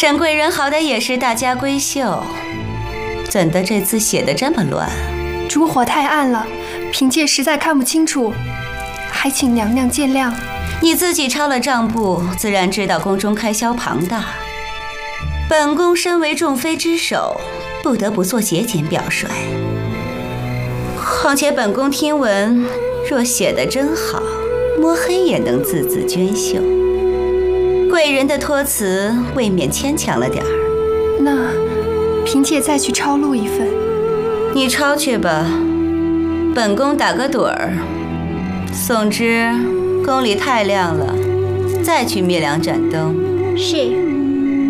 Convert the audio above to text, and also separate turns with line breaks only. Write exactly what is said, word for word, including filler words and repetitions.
沈贵人好歹也是大家闺秀，怎的这字写得这么乱？
烛火太暗了，嫔妾实在看不清楚，还请娘娘见谅。
你自己抄了账簿，自然知道宫中开销庞大。本宫身为众妃之首，不得不做节俭表率。况且本宫听闻，若写得真好，摸黑也能字字娟秀。贵人的托辞未免牵强了点儿。
那嫔妾再去抄录一份。
你抄去吧，本宫打个盹儿。总之，宫里太亮了，再去灭两盏灯。
是。